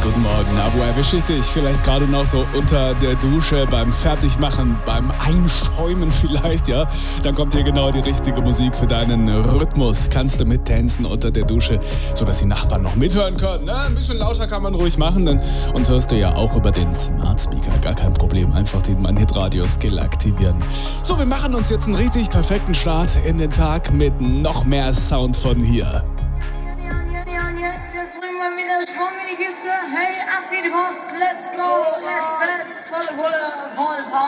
Guten Morgen. Na, wo erwische ich dich? Vielleicht gerade noch so unter der Dusche, beim Fertigmachen, beim Einschäumen vielleicht, ja? Dann kommt hier genau die richtige Musik für deinen Rhythmus. Kannst du mittanzen unter der Dusche, sodass die Nachbarn noch mithören können. Ne? Ein bisschen lauter kann man ruhig machen. Denn uns hörst du ja auch über den Smart Speaker. Gar kein Problem. Einfach den Mein Hit Radio Skill aktivieren. So, wir machen uns jetzt einen richtig perfekten Start in den Tag mit noch mehr Sound von hier. Jetzt bringen wir wieder Schwung in die Kiste. Hey, ab wie die Post. Let's go. Let's voll.